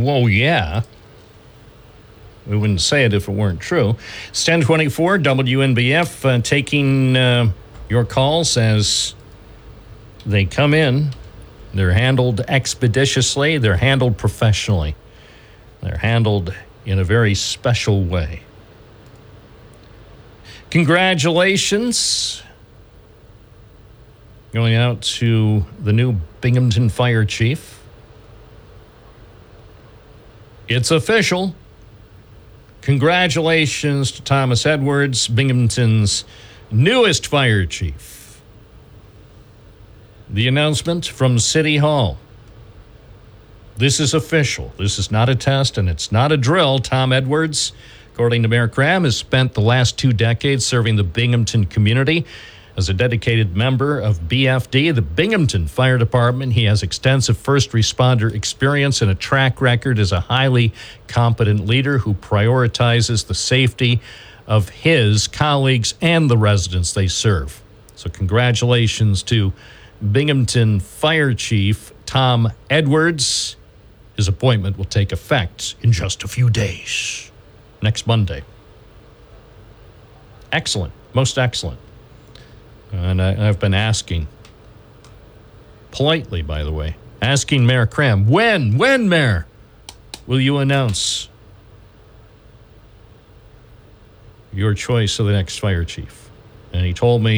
whoa, yeah. We wouldn't say it if it weren't true. It's 1024 WNBF, taking your calls as they come in. They're handled expeditiously. They're handled professionally. They're handled in a very special way. Congratulations going out to the new Binghamton Fire Chief. It's official. Congratulations to Thomas Edwards, Binghamton's newest fire chief. The announcement from City Hall. This is official. This is not a test and it's not a drill. Tom Edwards, according to Mayor Cram, has spent the last 2 decades serving the Binghamton community. As a dedicated member of BFD, the Binghamton Fire Department, he has extensive first responder experience and a track record as a highly competent leader who prioritizes the safety of his colleagues and the residents they serve. So congratulations to Binghamton Fire Chief Tom Edwards. His appointment will take effect in just a few days, next Monday. Excellent, most excellent. And I've been asking, politely, by the way, asking Mayor Cram, when, Mayor, will you announce your choice of the next fire chief? And he told me